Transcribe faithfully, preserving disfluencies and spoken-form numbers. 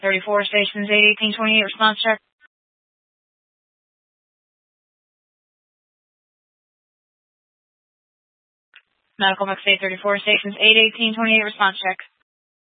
thirty-four stations, eight eighteen twenty-eight, response check. Medical Mix eight thirty-four stations, eight eighteen twenty-eight, response check.